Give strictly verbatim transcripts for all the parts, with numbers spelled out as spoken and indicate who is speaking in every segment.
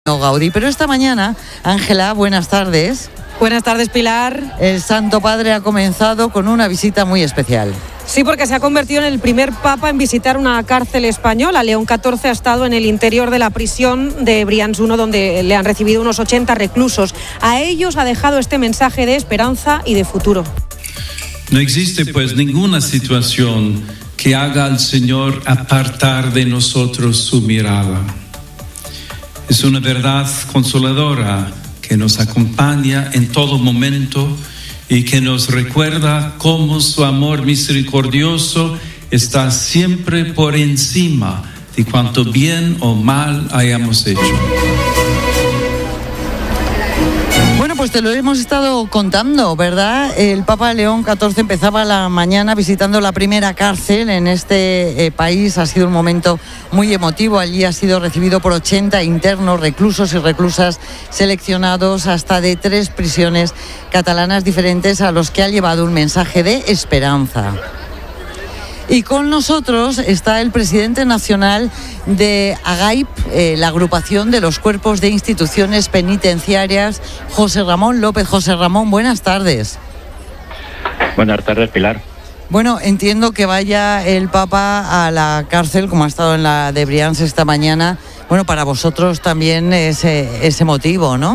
Speaker 1: Gaudí. Pero esta mañana, Ángela, buenas tardes.
Speaker 2: Buenas tardes, Pilar.
Speaker 1: El Santo Padre ha comenzado con una visita muy especial.
Speaker 2: Sí, porque se ha convertido en el primer papa en visitar una cárcel española. León catorce ha estado en el interior de la prisión de Brians uno, donde le han recibido unos ochenta reclusos. A ellos ha dejado este mensaje de esperanza y de futuro.
Speaker 3: No existe pues ninguna situación que haga al Señor apartar de nosotros su mirada. Es una verdad consoladora que nos acompaña en todo momento y que nos recuerda cómo su amor misericordioso está siempre por encima de cuanto bien o mal hayamos hecho.
Speaker 1: Bueno, pues te lo hemos estado contando, ¿verdad? El Papa León catorce empezaba la mañana visitando la primera cárcel en este eh, país. Ha sido un momento muy emotivo. Allí ha sido recibido por ochenta internos, reclusos y reclusas seleccionados hasta de tres prisiones catalanas diferentes, a los que ha llevado un mensaje de esperanza. Y con nosotros está el presidente nacional de AGAIP, eh, la agrupación de los cuerpos de instituciones penitenciarias, José Ramón López. José Ramón, buenas tardes.
Speaker 4: Buenas tardes, Pilar.
Speaker 1: Bueno, entiendo que vaya el Papa a la cárcel, como ha estado en la de Brians esta mañana. Bueno, para vosotros también es, es emotivo, ¿no?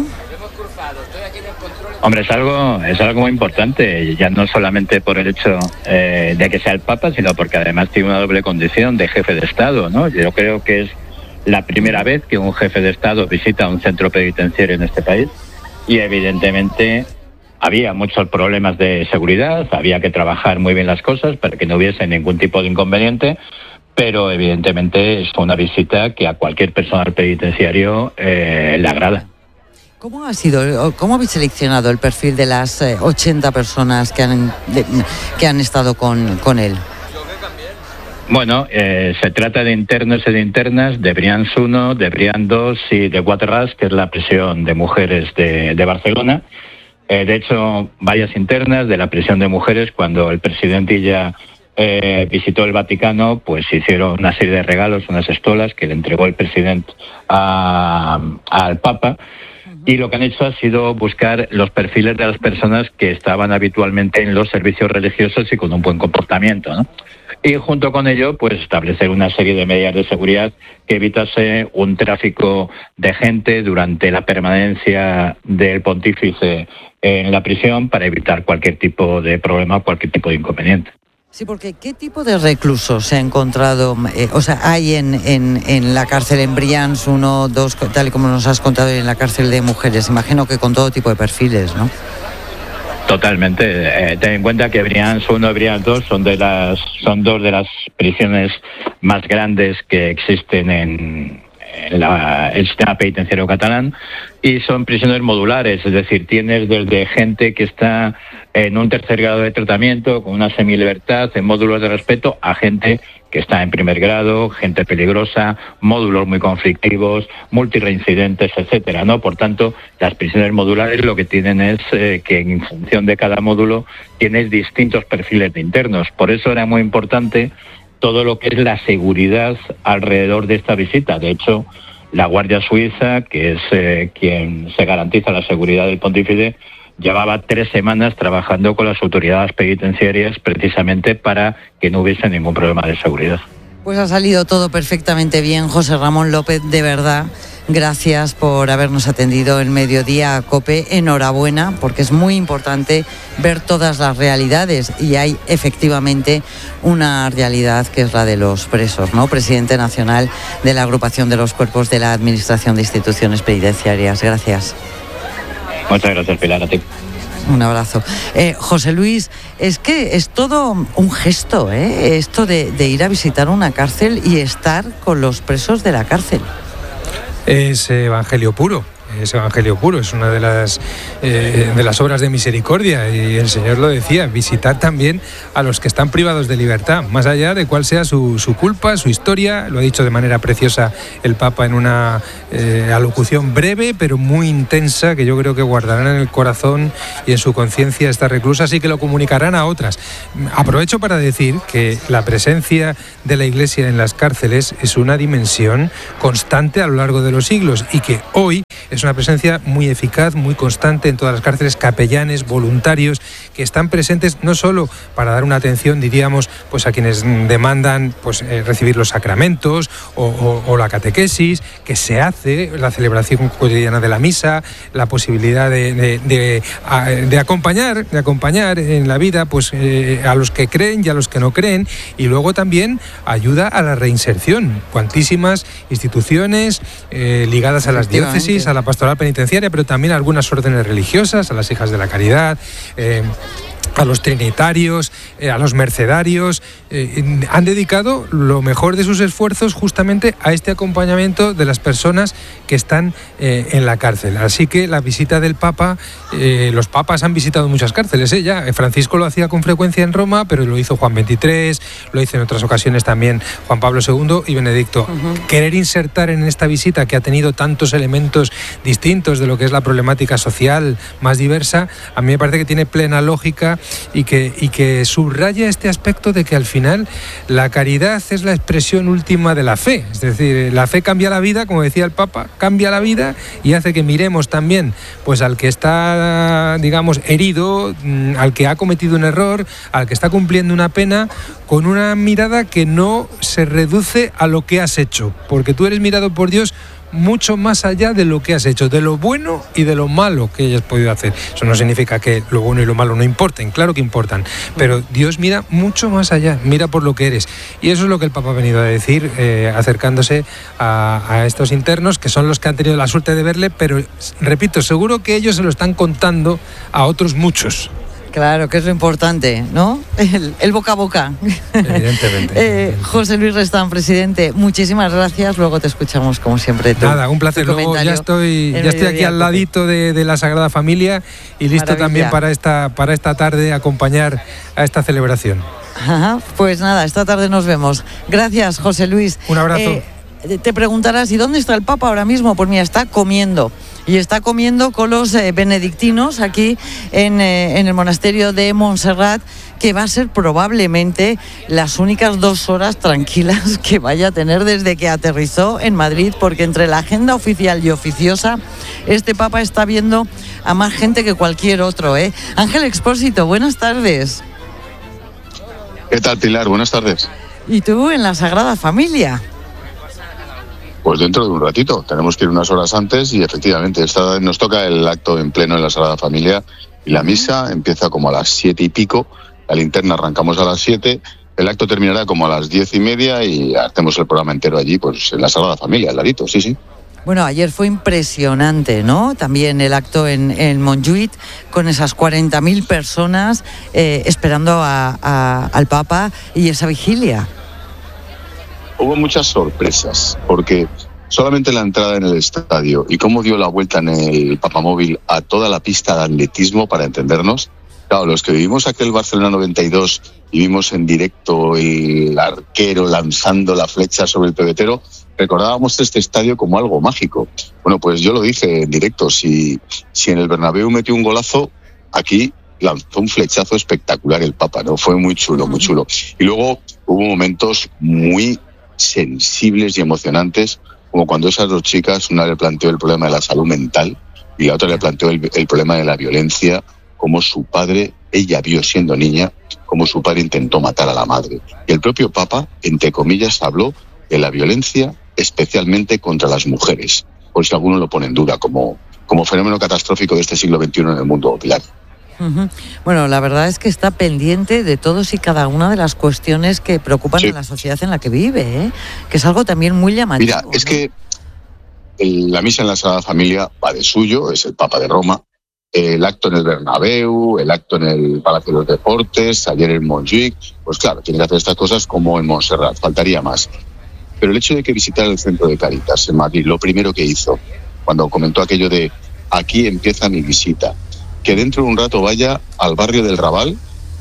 Speaker 4: Hombre, es algo, es algo muy importante, ya no solamente por el hecho eh, de que sea el Papa, sino porque además tiene una doble condición de jefe de Estado, ¿no? Yo creo que es la primera vez que un jefe de Estado visita un centro penitenciario en este país y evidentemente había muchos problemas de seguridad, había que trabajar muy bien las cosas para que no hubiese ningún tipo de inconveniente, pero evidentemente es una visita que a cualquier personal penitenciario eh, le agrada.
Speaker 1: ¿Cómo ha sido, cómo habéis seleccionado el perfil de las ochenta personas que han, de, que han estado con, con él?
Speaker 4: Bueno, eh, se trata de internos y de internas de Brians uno, de Brians dos y de Guaterras, que es la prisión de mujeres de, de Barcelona. Eh, de hecho, varias internas de la prisión de mujeres, cuando el presidente ya eh, visitó el Vaticano, pues hicieron una serie de regalos, unas estolas que le entregó el presidente a, al Papa. Y lo que han hecho ha sido buscar los perfiles de las personas que estaban habitualmente en los servicios religiosos y con un buen comportamiento, ¿no? Y junto con ello, pues establecer una serie de medidas de seguridad que evitase un tráfico de gente durante la permanencia del pontífice en la prisión para evitar cualquier tipo de problema, cualquier tipo de inconveniente.
Speaker 1: Sí, porque ¿qué tipo de reclusos se ha encontrado, eh, o sea, hay en, en, en la cárcel en Brians uno, dos, tal y como nos has contado, en la cárcel de mujeres? Imagino que con todo tipo de perfiles, ¿no?
Speaker 4: Totalmente. Eh, ten en cuenta que Brians uno y Brians dos son de las son dos de las prisiones más grandes que existen en, en la, el sistema penitenciario catalán, y son prisiones modulares, es decir, tienes desde gente que está en un tercer grado de tratamiento con una semilibertad en módulos de respeto a gente que está en primer grado, gente peligrosa, módulos muy conflictivos, multireincidentes, etcétera, ¿no? Por tanto, las prisiones modulares lo que tienen es eh, que en función de cada módulo tienes distintos perfiles de internos. Por eso era muy importante todo lo que es la seguridad alrededor de esta visita. De hecho, la Guardia Suiza, que es eh, quien se garantiza la seguridad del pontífice, llevaba tres semanas trabajando con las autoridades penitenciarias precisamente para que no hubiese ningún problema de seguridad.
Speaker 1: Pues ha salido todo perfectamente bien, José Ramón López, de verdad. Gracias por habernos atendido en Mediodía COPE. Enhorabuena, porque es muy importante ver todas las realidades, y hay efectivamente una realidad que es la de los presos, ¿no? Presidente nacional de la agrupación de los cuerpos de la Administración de Instituciones Penitenciarias. Gracias.
Speaker 4: Muchas gracias, Pilar, a ti.
Speaker 1: Un abrazo. Eh, José Luis, es que es todo un gesto, ¿eh? Esto de, de ir a visitar una cárcel y estar con los presos de la cárcel.
Speaker 5: Es evangelio puro. es evangelio puro, es una de las, eh, de las obras de misericordia, y el Señor lo decía, visitar también a los que están privados de libertad, más allá de cuál sea su, su culpa, su historia. Lo ha dicho de manera preciosa el Papa en una eh, alocución breve pero muy intensa, que yo creo que guardarán en el corazón y en su conciencia estas reclusas y que lo comunicarán a otras. Aprovecho para decir que la presencia de la Iglesia en las cárceles es una dimensión constante a lo largo de los siglos, y que hoy es una presencia muy eficaz, muy constante en todas las cárceles, capellanes, voluntarios, que están presentes no solo para dar una atención, diríamos, pues a quienes demandan pues eh, recibir los sacramentos o, o, o la catequesis, que se hace, la celebración cotidiana de la misa, la posibilidad de, de, de, de acompañar, de acompañar en la vida pues eh, a los que creen y a los que no creen, y luego también ayuda a la reinserción. Cuantísimas instituciones eh, ligadas a las diócesis, a la pastoral penitenciaria, pero también a algunas órdenes religiosas, a las Hijas de la Caridad, eh, a los trinitarios, eh, a los mercedarios, eh, han dedicado lo mejor de sus esfuerzos justamente a este acompañamiento de las personas que están eh, en la cárcel. Así que la visita del Papa, eh, los papas han visitado muchas cárceles, ¿eh? Ya Francisco lo hacía con frecuencia en Roma, pero lo hizo Juan veintitrés, lo hizo en otras ocasiones también Juan Pablo segundo y Benedicto. Uh-huh. Querer insertar en esta visita, que ha tenido tantos elementos distintos de lo que es la problemática social más diversa, a mí me parece que tiene plena lógica, y que, y que subraya este aspecto de que al final la caridad es la expresión última de la fe. Es decir, la fe cambia la vida, como decía el Papa, cambia la vida y hace que miremos también pues al que está, digamos, herido, al que ha cometido un error, al que está cumpliendo una pena, con una mirada que no se reduce a lo que has hecho, porque tú eres mirado por Dios mucho más allá de lo que has hecho, de lo bueno y de lo malo que hayas podido hacer. Eso no significa que lo bueno y lo malo no importen, claro que importan, pero Dios mira mucho más allá, mira por lo que eres, y eso es lo que el Papa ha venido a decir, eh, acercándose a, a estos internos, que son los que han tenido la suerte de verle, pero repito, seguro que ellos se lo están contando a otros muchos.
Speaker 1: Claro, que es lo importante, ¿no? El, el boca a boca.
Speaker 5: Evidentemente.
Speaker 1: eh, José Luis Restán, presidente, muchísimas gracias. Luego te escuchamos, como siempre. Tú,
Speaker 5: Nada, un placer. Luego ya estoy, ya estoy aquí al ladito de, de la Sagrada Familia y listo Maravilla. También para esta, para esta tarde acompañar a esta celebración.
Speaker 1: Ajá, pues nada, esta tarde nos vemos. Gracias, José Luis.
Speaker 5: Un abrazo. Eh,
Speaker 1: te preguntarás, ¿y dónde está el Papa ahora mismo? Pues mira, está comiendo. Y está comiendo con los eh, benedictinos aquí en, eh, en el monasterio de Montserrat, que va a ser probablemente las únicas dos horas tranquilas que vaya a tener desde que aterrizó en Madrid, porque entre la agenda oficial y oficiosa, este Papa está viendo a más gente que cualquier otro, ¿eh? Ángel Expósito, buenas tardes.
Speaker 6: ¿Qué tal, Pilar? Buenas tardes.
Speaker 1: ¿Y tú en la Sagrada Familia?
Speaker 6: Pues dentro de un ratito, tenemos que ir unas horas antes y efectivamente esta, nos toca el acto en pleno en la Sagrada Familia y la misa empieza como a las siete y pico, la linterna arrancamos a las siete, el acto terminará como a las diez y media y hacemos el programa entero allí, pues en la Sagrada Familia, al ladito, sí, sí.
Speaker 1: Bueno, ayer fue impresionante, ¿no? También el acto en, en Montjuïc, con esas cuarenta mil personas eh, esperando a, a, al Papa y esa vigilia.
Speaker 6: Hubo muchas sorpresas, porque solamente la entrada en el estadio y cómo dio la vuelta en el Papamóvil a toda la pista de atletismo, para entendernos. Claro, los que vivimos aquel Barcelona noventa y dos y vimos en directo el arquero lanzando la flecha sobre el pebetero, recordábamos este estadio como algo mágico. Bueno, pues yo lo dije en directo, si, si en el Bernabéu metió un golazo, aquí lanzó un flechazo espectacular el Papa, ¿no? Fue muy chulo, muy chulo. Y luego hubo momentos muy sensibles y emocionantes, como cuando esas dos chicas, una le planteó el problema de la salud mental y la otra le planteó el, el problema de la violencia, como su padre, ella vio siendo niña, como su padre intentó matar a la madre. Y el propio Papa, entre comillas, habló de la violencia, especialmente contra las mujeres, por si alguno lo pone en duda, como, como fenómeno catastrófico de este siglo veintiuno en el mundo, Pilar.
Speaker 1: Uh-huh. Bueno, la verdad es que está pendiente de todos y cada una de las cuestiones que preocupan sí. a la sociedad en la que vive, ¿eh? Que es algo también muy llamativo.
Speaker 6: Mira, es
Speaker 1: ¿no?
Speaker 6: que el, la misa en la Sagrada Familia va de suyo, es el Papa de Roma, el acto en el Bernabéu, el acto en el Palacio de los Deportes, ayer en Montjuïc, pues claro, tiene que hacer estas cosas como en Montserrat, faltaría más. Pero el hecho de que visitara el centro de Cáritas en Madrid, lo primero que hizo, cuando comentó aquello de aquí empieza mi visita, que dentro de un rato vaya al barrio del Raval,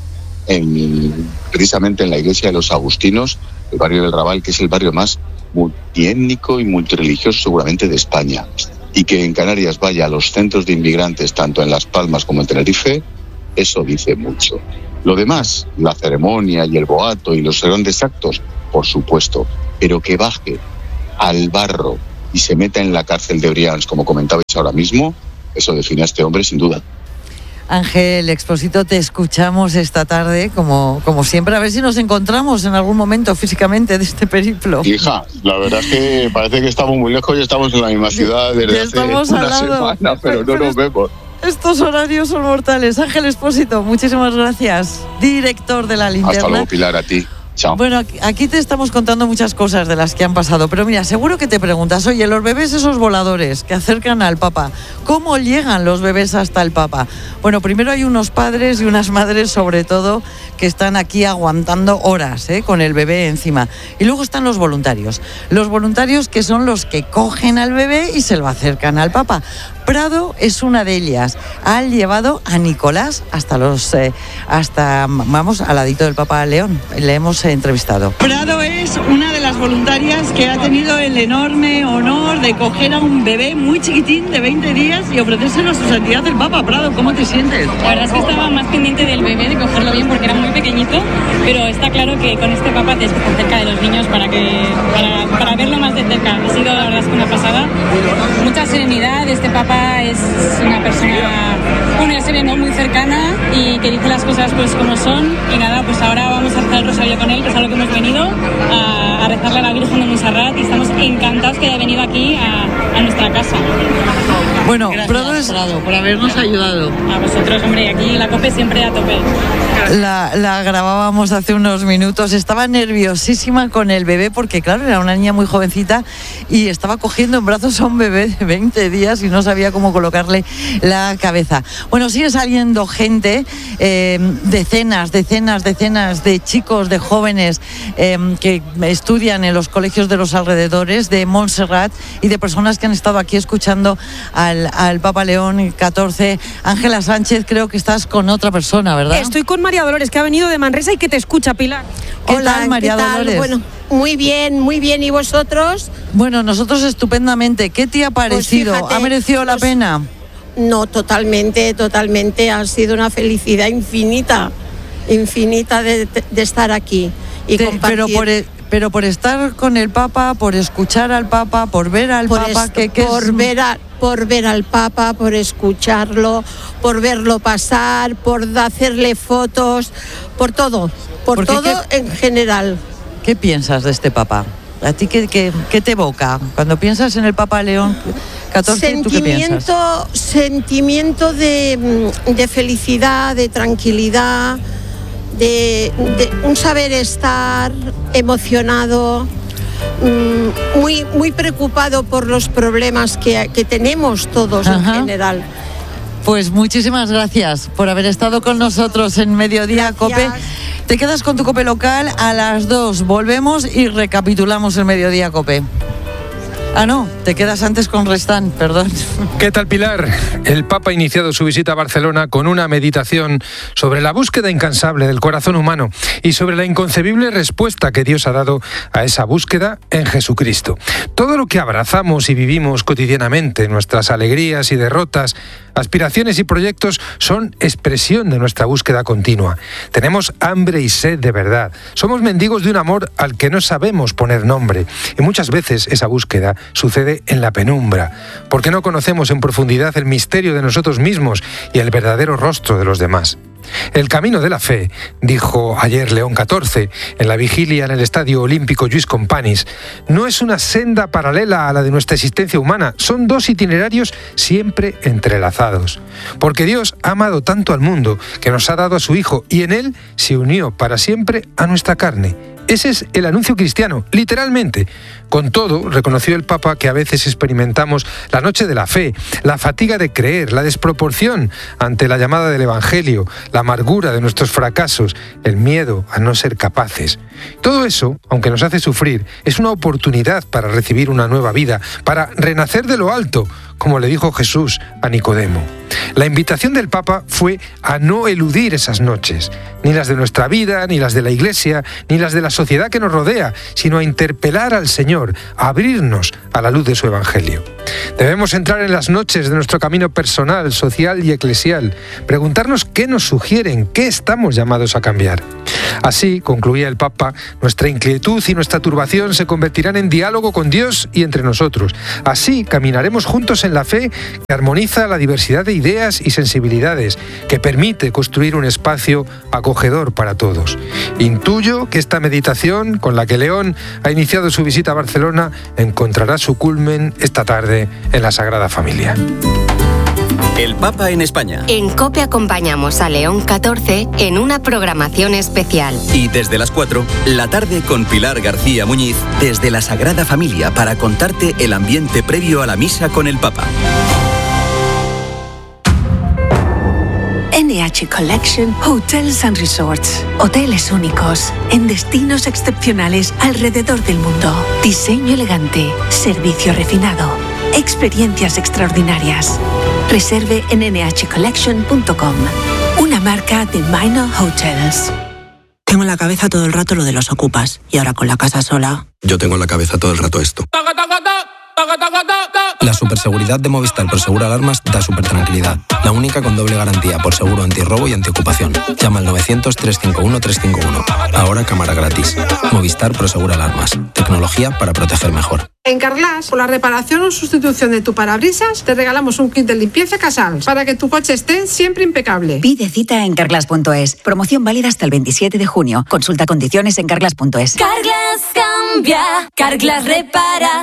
Speaker 6: en, precisamente en la iglesia de los agustinos, el barrio del Raval, que es el barrio más multiétnico y multireligioso seguramente de España, y que en Canarias vaya a los centros de inmigrantes, tanto en Las Palmas como en Tenerife, eso dice mucho. Lo demás, la ceremonia y el boato y los grandes actos, por supuesto, pero que baje al barro y se meta en la cárcel de Brians, como comentabais ahora mismo, eso define a este hombre sin duda.
Speaker 1: Ángel Expósito, te escuchamos esta tarde, como, como siempre, a ver si nos encontramos en algún momento físicamente de este periplo.
Speaker 6: Hija, la verdad es que parece que estamos muy lejos y estamos en la misma ciudad desde hace una semana, pero no nos vemos.
Speaker 1: Estos horarios son mortales. Ángel Expósito, muchísimas gracias. Director de La Linterna.
Speaker 6: Hasta luego, Pilar, a ti. Chao.
Speaker 1: Bueno, aquí, aquí te estamos contando muchas cosas de las que han pasado, pero mira, seguro que te preguntas, oye, los bebés esos voladores que acercan al Papa, ¿cómo llegan los bebés hasta el Papa? Bueno, primero hay unos padres y unas madres, sobre todo, que están aquí aguantando horas, ¿eh? Con el bebé encima. Y luego están los voluntarios. Los voluntarios que son los que cogen al bebé y se lo acercan al Papa. Prado es una de ellas. Ha llevado a Nicolás hasta los, eh, hasta, vamos, al ladito del Papa León. Le hemos eh, entrevistado. Prado es una de las voluntarias que ha tenido el enorme honor de coger a un bebé muy chiquitín de veinte días y ofrecérselo a su santidad el Papa. Prado, ¿cómo te sientes?
Speaker 7: La verdad es que estaba más pendiente del bebé, de cogerlo bien, porque era muy pequeñito, pero está claro que con este Papa tienes que estar cerca de los niños para, que, para, para verlo más de cerca. Ha sido, la verdad es que una pasada. Mucha serenidad. Este Papa es una persona, bueno, ya se ve, ¿no?, muy cercana y que dice las cosas pues como son. Y nada, pues ahora vamos a rezar el rosario con él, que es a lo que hemos venido, a, a rezarle a la Virgen de Montserrat, y estamos encantados que haya venido aquí a, a nuestra casa.
Speaker 1: Bueno,
Speaker 7: gracias,
Speaker 1: Prado es,
Speaker 7: Prado, por habernos ayudado. A vosotros, hombre, aquí la COPE siempre a tope.
Speaker 1: La, la grabábamos hace unos minutos, estaba nerviosísima con el bebé porque, claro, era una niña muy jovencita y estaba cogiendo en brazos a un bebé de veinte días y no sabía cómo colocarle la cabeza. Bueno, sigue saliendo gente, eh, decenas, decenas, decenas de chicos, de jóvenes eh, que estudian en los colegios de los alrededores de Montserrat y de personas que han estado aquí escuchando al, al Papa León catorce. Ángela Sánchez, creo que estás con otra persona, ¿verdad?
Speaker 2: Estoy con María Dolores, que ha venido de Manresa y que te escucha, Pilar.
Speaker 1: ¿Qué
Speaker 8: Hola,
Speaker 1: tal, María
Speaker 8: ¿qué tal?
Speaker 1: Dolores?
Speaker 8: Bueno, muy bien, muy bien. ¿Y vosotros?
Speaker 1: Bueno, nosotros estupendamente. ¿Qué te ha parecido?
Speaker 8: Pues fíjate,
Speaker 1: ¿Ha merecido la
Speaker 8: pues,
Speaker 1: pena?
Speaker 8: No, totalmente, totalmente. Ha sido una felicidad infinita, infinita de, de estar aquí y
Speaker 1: Te-
Speaker 8: compartir.
Speaker 1: pero por e- pero por estar con el Papa, por escuchar al Papa, por ver al
Speaker 8: por
Speaker 1: Papa,
Speaker 8: esto,
Speaker 1: que, que
Speaker 8: por
Speaker 1: es...
Speaker 8: ver a- por ver al Papa, por escucharlo, por verlo pasar, por hacerle fotos, por todo, por
Speaker 1: Porque
Speaker 8: todo
Speaker 1: qué-
Speaker 8: en general.
Speaker 1: ¿Qué piensas de este Papa? ¿A ti qué, qué, qué te evoca? Cuando piensas en el Papa León catorce, ¿tú qué piensas?
Speaker 8: Sentimiento, sentimiento de, de felicidad, de tranquilidad, de, de un saber estar emocionado, mm, muy, muy preocupado por los problemas que, que tenemos todos
Speaker 1: Ajá.
Speaker 8: en general.
Speaker 1: Pues muchísimas gracias por haber estado con nosotros en Mediodía
Speaker 8: Gracias.
Speaker 1: COPE. Te quedas con tu COPE local a las dos. Volvemos y recapitulamos el Mediodía COPE. Ah, no, te quedas antes con Restán, perdón.
Speaker 5: ¿Qué tal, Pilar? El Papa ha iniciado su visita a Barcelona con una meditación sobre la búsqueda incansable del corazón humano y sobre la inconcebible respuesta que Dios ha dado a esa búsqueda en Jesucristo. Todo lo que abrazamos y vivimos cotidianamente, nuestras alegrías y derrotas, aspiraciones y proyectos, son expresión de nuestra búsqueda continua. Tenemos hambre y sed de verdad. Somos mendigos de un amor al que no sabemos poner nombre. Y muchas veces esa búsqueda sucede en la penumbra, porque no conocemos en profundidad el misterio de nosotros mismos y el verdadero rostro de los demás. El camino de la fe, dijo ayer León catorce, en la vigilia en el Estadio Olímpico Lluís Companys, no es una senda paralela a la de nuestra existencia humana, son dos itinerarios siempre entrelazados. Porque Dios ha amado tanto al mundo que nos ha dado a su Hijo y en él se unió para siempre a nuestra carne. Ese es el anuncio cristiano, literalmente. Con todo, reconoció el Papa que a veces experimentamos la noche de la fe, la fatiga de creer, la desproporción ante la llamada del Evangelio, la amargura de nuestros fracasos, el miedo a no ser capaces. Todo eso, aunque nos hace sufrir, es una oportunidad para recibir una nueva vida, para renacer de lo alto, como le dijo Jesús a Nicodemo. La invitación del Papa fue a no eludir esas noches, ni las de nuestra vida, ni las de la Iglesia, ni las de la sociedad que nos rodea, sino a interpelar al Señor, a abrirnos a la luz de su Evangelio. Debemos entrar en las noches de nuestro camino personal, social y eclesial, preguntarnos qué nos sugieren, qué estamos llamados a cambiar. Así, concluía el Papa, nuestra inquietud y nuestra turbación se convertirán en diálogo con Dios y entre nosotros. Así caminaremos juntos en la fe que armoniza la diversidad de ideas y sensibilidades, que permite construir un espacio acogedor para todos. Intuyo que esta meditación, con la que León ha iniciado su visita a Barcelona, encontrará su culmen esta tarde en la Sagrada Familia.
Speaker 9: El Papa en España.
Speaker 10: En COPE acompañamos a León catorce en una programación especial.
Speaker 9: Y desde las cuatro, la tarde con Pilar García Muñiz, desde la Sagrada Familia, para contarte el ambiente previo a la misa con el Papa.
Speaker 11: N H Collection Hotels and Resorts. Hoteles únicos, en destinos excepcionales alrededor del mundo. Diseño elegante, servicio refinado, experiencias extraordinarias. Reserve en ene hache collection punto com, una marca de Minor Hotels.
Speaker 12: Tengo en la cabeza todo el rato lo de los ocupas, y ahora con la casa sola...
Speaker 13: Yo tengo en la cabeza todo el rato esto. La superseguridad de Movistar Prosegur Alarmas da súper tranquilidad. La única con doble garantía por seguro antirrobo y antiocupación. Llama al novecientos, trescientos cincuenta y uno, trescientos cincuenta y uno. Ahora cámara gratis. Movistar Prosegur Alarmas. Tecnología para proteger mejor.
Speaker 14: En Carglass, por la reparación o sustitución de tu parabrisas, te regalamos un kit de limpieza Casals para que tu coche esté siempre impecable.
Speaker 15: Pide cita en carglass punto es. Promoción válida hasta el veintisiete de junio. Consulta condiciones en carglass punto es.
Speaker 16: Carglass cambia, Carglass repara.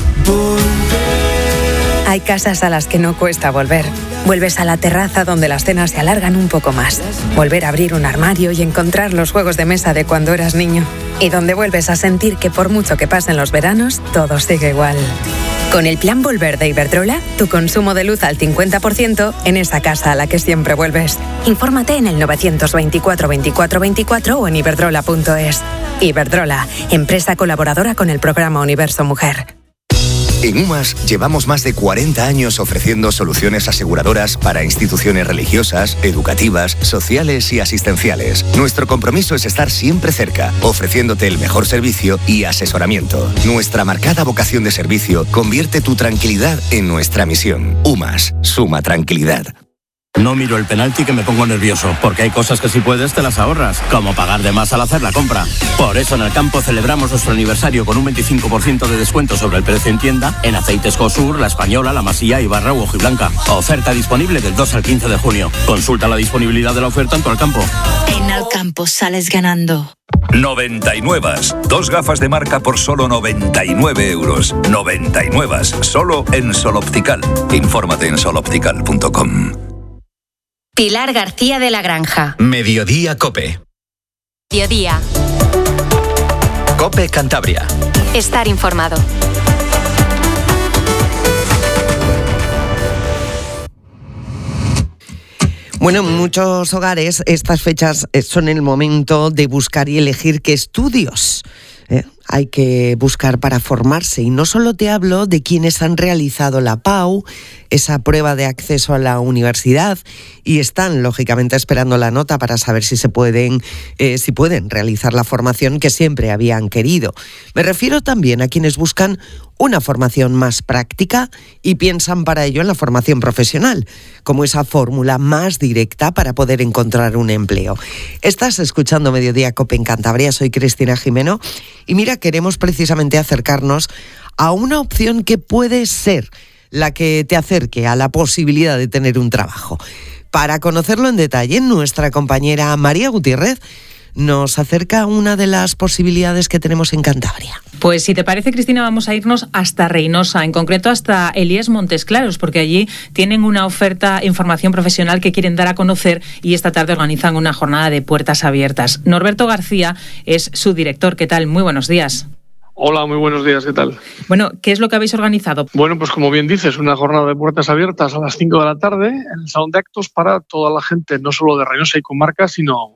Speaker 17: Hay casas a las que no cuesta volver. Vuelves a la terraza donde las cenas se alargan un poco más. Volver a abrir un armario y encontrar los juegos de mesa de cuando eras niño. Y donde vuelves a sentir que por mucho que pasen los veranos, todo sigue igual. Con el plan Volver de Iberdrola, tu consumo de luz al cincuenta por ciento en esa casa a la que siempre vuelves. Infórmate en el novecientos veinticuatro veinticuatro veinticuatro o en iberdrola punto es. Iberdrola, empresa colaboradora con el programa Universo Mujer.
Speaker 18: En UMAS llevamos más de cuarenta años ofreciendo soluciones aseguradoras para instituciones religiosas, educativas, sociales y asistenciales. Nuestro compromiso es estar siempre cerca, ofreciéndote el mejor servicio y asesoramiento. Nuestra marcada vocación de servicio convierte tu tranquilidad en nuestra misión. UMAS, suma tranquilidad.
Speaker 19: No miro el penalti que me pongo nervioso, porque hay cosas que si puedes te las ahorras, como pagar de más al hacer la compra. Por eso en el campo celebramos nuestro aniversario con un veinticinco por ciento de descuento sobre el precio en tienda en aceites Cosur, La Española, La Masía, Ibarra u Hojiblanca. Oferta disponible del dos al quince de junio. Consulta la disponibilidad de la oferta en tu Alcampo.
Speaker 16: En Alcampo sales ganando.
Speaker 20: noventa y nueve. Dos gafas de marca por solo noventa y nueve euros. noventa y nueve. Solo en Sol Optical. Infórmate en sol optical punto com.
Speaker 10: Pilar García de la Granja.
Speaker 9: Mediodía COPE.
Speaker 10: Mediodía.
Speaker 9: COPE Cantabria.
Speaker 10: Estar informado.
Speaker 21: Bueno, en muchos hogares estas fechas son el momento de buscar y elegir qué estudios ¿eh? hay que buscar para formarse. Y no solo te hablo de quienes han realizado la PAU, esa prueba de acceso a la universidad, y están lógicamente esperando la nota para saber si se pueden, eh, si pueden realizar la formación que siempre habían querido. Me refiero también a quienes buscan una formación más práctica y piensan para ello en la formación profesional, como esa fórmula más directa para poder encontrar un empleo. Estás escuchando Mediodía COPE en Cantabria, soy Cristina Jimeno, y mira, queremos precisamente acercarnos a una opción que puede ser la que te acerque a la posibilidad de tener un trabajo. Para conocerlo en detalle, nuestra compañera María Gutiérrez nos acerca a una de las posibilidades que tenemos en Cantabria.
Speaker 22: Pues si te parece, Cristina, vamos a irnos hasta Reynosa, en concreto hasta Elías Montes Claros, porque allí tienen una oferta en formación profesional que quieren dar a conocer y esta tarde organizan una jornada de puertas abiertas. Norberto García es su director. ¿Qué tal? Muy buenos días.
Speaker 23: Hola, muy buenos días, ¿qué tal?
Speaker 22: Bueno, ¿qué es lo que habéis organizado?
Speaker 23: Bueno, pues como bien dices, una jornada de puertas abiertas a las cinco de la tarde en el Salón de Actos para toda la gente, no solo de Reynosa y comarca, sino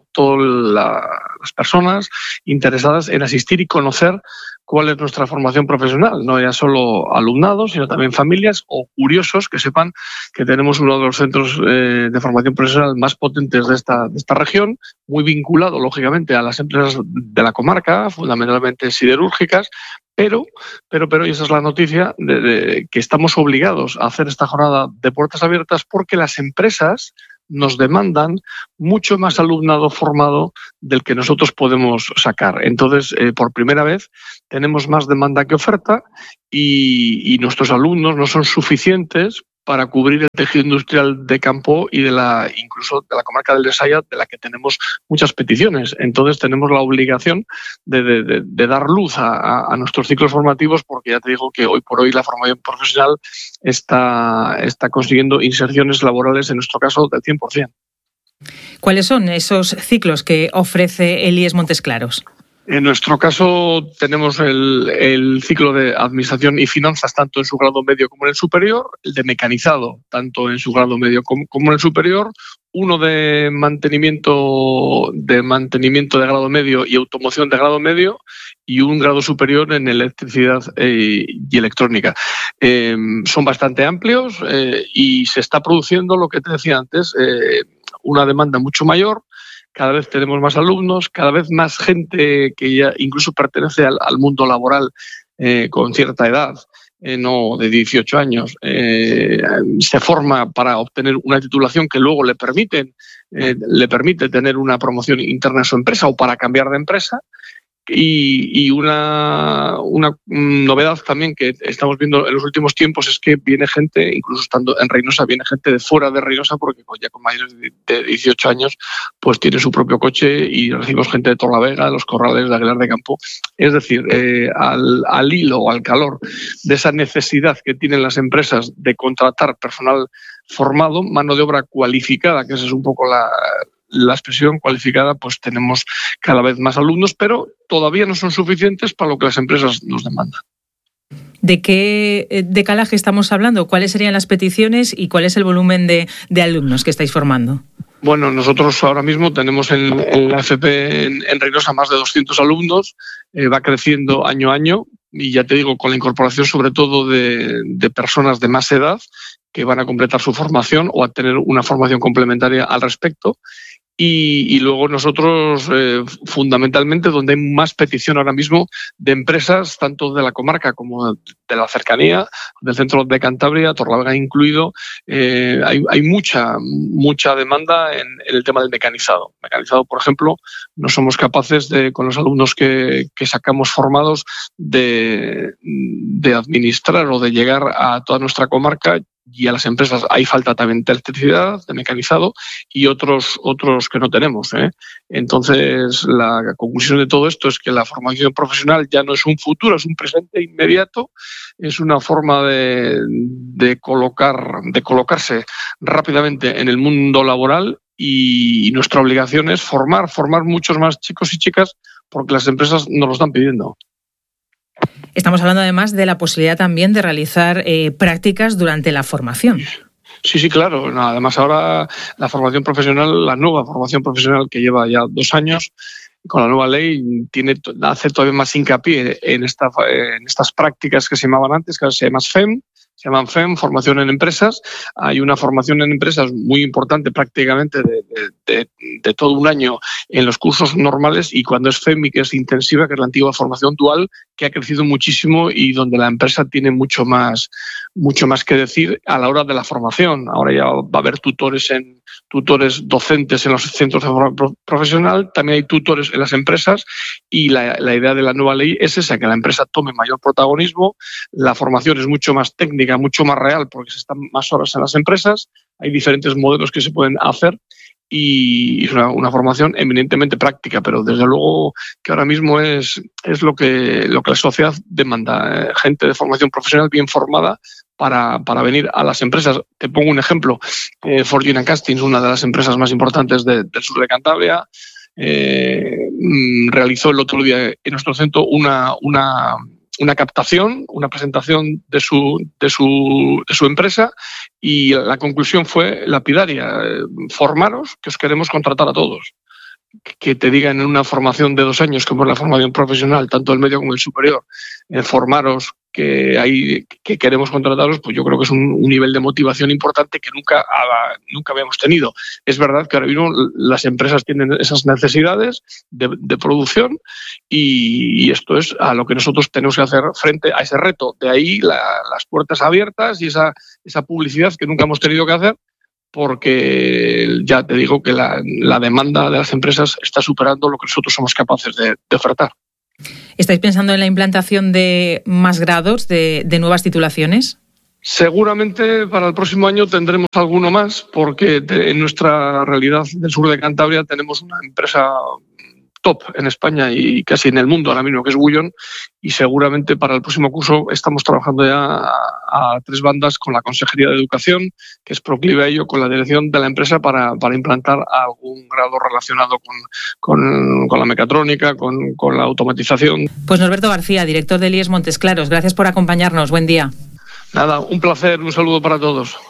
Speaker 23: todas la, las personas interesadas en asistir y conocer cuál es nuestra formación profesional, no ya solo alumnados, sino también familias o curiosos que sepan que tenemos uno de los centros eh, de formación profesional más potentes de esta, de esta región, muy vinculado, lógicamente, a las empresas de la comarca, fundamentalmente siderúrgicas, pero, pero, pero, y esa es la noticia, de, de, que estamos obligados a hacer esta jornada de puertas abiertas porque las empresas nos demandan mucho más alumnado formado del que nosotros podemos sacar. Entonces, eh, por primera vez, tenemos más demanda que oferta y, y nuestros alumnos no son suficientes para cubrir el tejido industrial de Campo y de la incluso de la comarca del Besaya, de la que tenemos muchas peticiones. Entonces tenemos la obligación de, de, de, de dar luz a, a nuestros ciclos formativos, porque ya te digo que hoy por hoy la formación profesional está, está consiguiendo inserciones laborales, en nuestro caso, del cien por ciento.
Speaker 22: ¿Cuáles son esos ciclos que ofrece el I E S Montes Claros?
Speaker 23: En nuestro caso tenemos el, el ciclo de Administración y Finanzas tanto en su grado medio como en el superior, el de Mecanizado tanto en su grado medio como, como en el superior, uno de mantenimiento de mantenimiento de grado medio y automoción de grado medio y un grado superior en electricidad eh, y electrónica. Eh, son bastante amplios eh, y se está produciendo lo que te decía antes, eh, una demanda mucho mayor. Cada vez tenemos más alumnos, cada vez más gente que ya incluso pertenece al, al mundo laboral eh, con cierta edad, eh, no de dieciocho años, eh, se forma para obtener una titulación que luego le permiten, eh, le permite tener una promoción interna en su empresa o para cambiar de empresa. Y, y una, una novedad también que estamos viendo en los últimos tiempos es que viene gente, incluso estando en Reynosa, viene gente de fuera de Reynosa porque ya con mayores de dieciocho años pues tiene su propio coche y recibimos gente de Torlavega, de los Corrales, de Aguilar de Campo. Es decir, eh, al, al hilo o al calor de esa necesidad que tienen las empresas de contratar personal formado, mano de obra cualificada, que esa es un poco la... la expresión cualificada, pues tenemos cada vez más alumnos, pero todavía no son suficientes para lo que las empresas nos demandan.
Speaker 22: ¿De qué decalaje estamos hablando? ¿Cuáles serían las peticiones y cuál es el volumen de, de alumnos que estáis formando?
Speaker 23: Bueno, nosotros ahora mismo tenemos en, en la F P en, en Reynosa más de doscientos alumnos, eh, va creciendo año a año y ya te digo, con la incorporación sobre todo de, de personas de más edad que van a completar su formación o a tener una formación complementaria al respecto. Y, y luego nosotros, eh, fundamentalmente, donde hay más petición ahora mismo de empresas, tanto de la comarca como de la cercanía, del centro de Cantabria, Torlavega incluido, eh, hay, hay mucha, mucha demanda en, en el tema del mecanizado. Mecanizado, por ejemplo, no somos capaces de, con los alumnos que, que sacamos formados, de, de administrar o de llegar a toda nuestra comarca y a las empresas. Hay falta también de electricidad, de mecanizado y otros otros que no tenemos, ¿eh? Entonces, la conclusión de todo esto es que la formación profesional ya no es un futuro, es un presente inmediato, es una forma de, de, colocar, de colocarse rápidamente en el mundo laboral y, y nuestra obligación es formar, formar muchos más chicos y chicas porque las empresas nos lo están pidiendo.
Speaker 22: Estamos hablando además de la posibilidad también de realizar eh, prácticas durante la formación.
Speaker 23: Sí, sí, claro. Además ahora la formación profesional, la nueva formación profesional que lleva ya dos años, con la nueva ley, tiene, hace todavía más hincapié en, esta, en estas prácticas que se llamaban antes, que ahora se llaman F E M, se llaman F E M, formación en empresas. Hay una formación en empresas muy importante prácticamente de, de, de, de todo un año en los cursos normales y cuando es F E M y que es intensiva, que es la antigua formación dual, que ha crecido muchísimo y donde la empresa tiene mucho más, mucho más que decir a la hora de la formación. Ahora ya va a haber tutores en tutores docentes en los centros de formación profesional, también hay tutores en las empresas y la, la idea de la nueva ley es esa, que la empresa tome mayor protagonismo, la formación es mucho más técnica, mucho más real porque se están más horas en las empresas, hay diferentes modelos que se pueden hacer y es una, una formación eminentemente práctica, pero desde luego que ahora mismo es, es lo que, lo que la sociedad demanda, eh, gente de formación profesional bien formada para, para venir a las empresas. Te pongo un ejemplo, eh, Forgina Castings, una de las empresas más importantes de, del sur de Cantabria, eh, realizó el otro día en nuestro centro una, una una captación, una presentación de su, de su, de su empresa y la conclusión fue lapidaria, formaros que os queremos contratar a todos. que te digan en una formación de dos años, como es la formación profesional, tanto el medio como el superior, en formaros que hay que queremos contrataros, pues yo creo que es un, un nivel de motivación importante que nunca, nunca habíamos tenido. Es verdad que ahora mismo las empresas tienen esas necesidades de, de producción y, y esto es a lo que nosotros tenemos que hacer frente a ese reto. De ahí la, las puertas abiertas y esa, esa publicidad que nunca hemos tenido que hacer, porque ya te digo que la, la demanda de las empresas está superando lo que nosotros somos capaces de, de ofertar.
Speaker 22: ¿Estáis pensando en la implantación de más grados, de, de nuevas titulaciones?
Speaker 23: Seguramente para el próximo año tendremos alguno más, porque en nuestra realidad del sur de Cantabria tenemos una empresa top en España y casi en el mundo ahora mismo, que es Gullón, y seguramente para el próximo curso estamos trabajando ya a, a tres bandas con la Consejería de Educación, que es proclive a ello, con la dirección de la empresa para, para implantar algún grado relacionado con, con, con la mecatrónica, con, con la automatización.
Speaker 22: Pues Norberto García, director del I E S Montes Claros, gracias por acompañarnos. Buen día.
Speaker 23: Nada, un placer, un saludo para todos.